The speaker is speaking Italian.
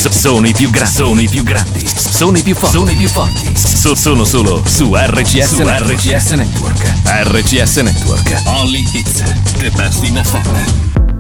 Sono i più grandi, sono i più grandi, sono i più forti, sono i più forti. Sono solo su RCS Network. RCS Network. RCS Network. Only hits, the best in FM.